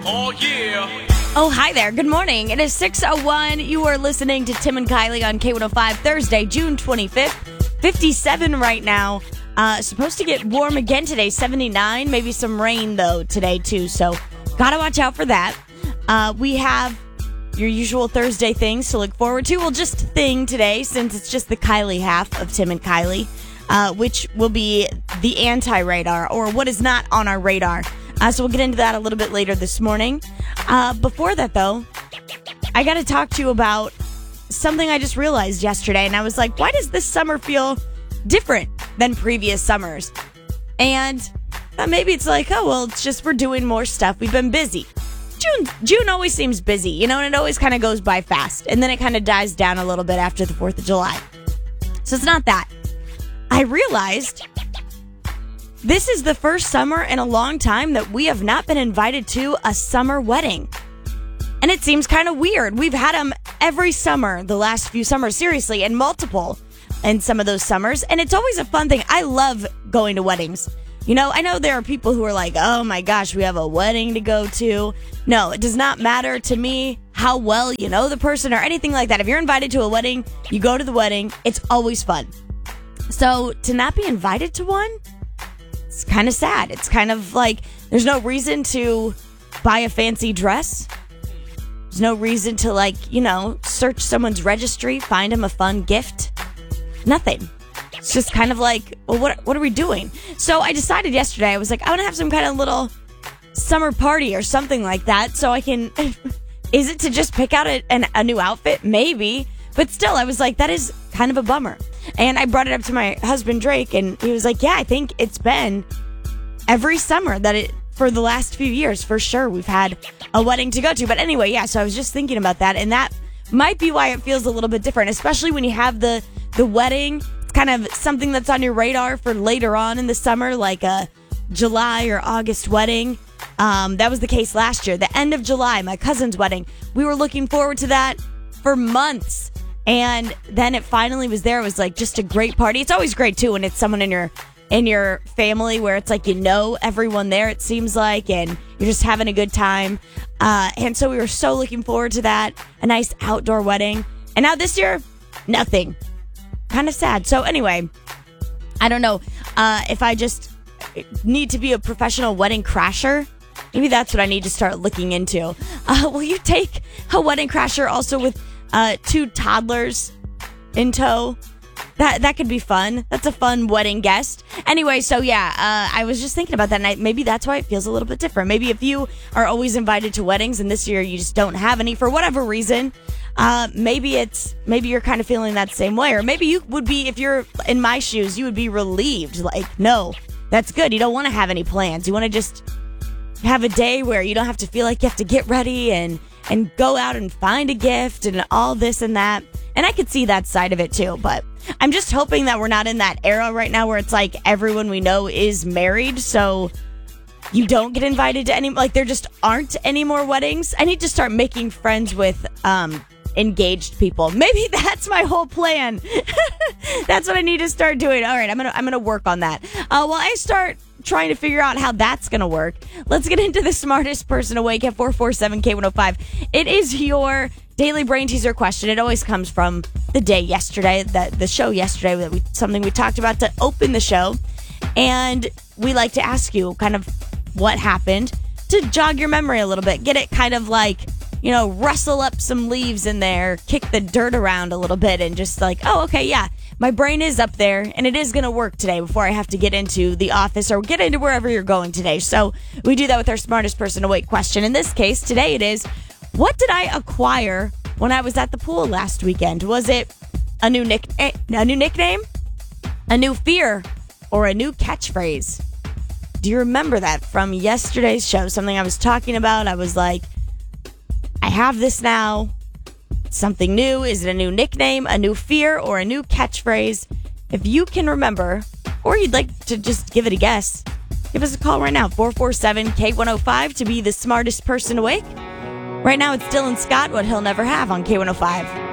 Oh, yeah. Oh, hi there. Good morning. It is 6:01. You are listening to Tim and Kylie on K105 Thursday, June 25th. 57 right now. Supposed to get warm again today, 79. Maybe some rain, though, today, too. So, gotta watch out for that. We have your usual Thursday things to look forward to. Well, just thing today, since it's just the Kylie half of Tim and Kylie, which will be the anti-radar, or what is not on our radar. So we'll get into that a little bit later this morning. Before that, though, I got to talk to you about something I just realized yesterday. And I was like, why does this summer feel different than previous summers? And maybe it's like, oh, well, it's just we're doing more stuff. We've been busy. June always seems busy, you know, and it always kind of goes by fast. And then it kind of dies down a little bit after the 4th of July. So it's not that. I realized this is the first summer in a long time that we have not been invited to a summer wedding. And it seems kind of weird. We've had them every summer, the last few summers, seriously, and multiple in some of those summers. And it's always a fun thing. I love going to weddings. You know, I know there are people who are like, oh my gosh, we have a wedding to go to. No, it does not matter to me how well you know the person or anything like that. If you're invited to a wedding, you go to the wedding. It's always fun. So to not be invited to one, it's kind of sad. It's kind of like there's no reason to buy a fancy dress. There's no reason to, like, you know, search someone's registry, find them a fun gift. Nothing. It's just kind of like, well, what are we doing? So I decided yesterday, I was like, I want to have some kind of little summer party or something like that. So I can, is it to just pick out a new outfit? Maybe. But still, I was like, that is kind of a bummer. And I brought it up to my husband, Drake, and he was like, yeah, I think it's been every summer for the last few years, for sure, we've had a wedding to go to. But anyway, yeah, so I was just thinking about that. And that might be why it feels a little bit different, especially when you have the wedding. It's kind of something that's on your radar for later on in the summer, like a July or August wedding. That was the case last year. The end of July, my cousin's wedding. We were looking forward to that for months. And then it finally was there. It was like just a great party. It's always great too when it's someone in your family where it's like, you know, everyone there, it seems like, and you're just having a good time. And so we were so looking forward to that. A nice outdoor wedding. And now this year, nothing. Kind of sad. So anyway, I don't know if I just need to be a professional wedding crasher. Maybe that's what I need to start looking into. Will you take a wedding crasher also with 2 toddlers in tow? That could be fun. That's a fun wedding guest. Anyway, so yeah, I was just thinking about that, and maybe that's why it feels a little bit different. Maybe if you are always invited to weddings and this year you just don't have any for whatever reason, maybe you're kind of feeling that same way. Or maybe you would be, if you're in my shoes, you would be relieved. Like, no, that's good. You don't want to have any plans. You want to just have a day where you don't have to feel like you have to get ready and go out and find a gift and all this and that. And I could see that side of it too, but I'm just hoping that we're not in that era right now where it's like everyone we know is married, so you don't get invited to any, like there just aren't any more weddings. I need to start making friends with engaged people. Maybe that's my whole plan. That's what I need to start doing. All right, I'm gonna work on that. While I start trying to figure out how that's going to work, let's get into the smartest person awake at 447-K105. It is your daily brain teaser question. It always comes from the day yesterday, the show yesterday, something we talked about to open the show. And we like to ask you kind of what happened to jog your memory a little bit. Get it kind of like, you know, rustle up some leaves in there, kick the dirt around a little bit and just like, oh, okay, yeah. My brain is up there, and it is going to work today before I have to get into the office or get into wherever you're going today. So we do that with our smartest person awake question. In this case, today it is, what did I acquire when I was at the pool last weekend? Was it a new nickname, a new fear, or a new catchphrase? Do you remember that from yesterday's show? Something I was talking about. I was like, I have this now. Something new. Is it a new nickname, a new fear, or a new catchphrase? If you can remember, or you'd like to just give it a guess, give us a call right now, 447-K105 to be the smartest person awake. Right now, it's Dylan Scott, What He'll Never Have on K105.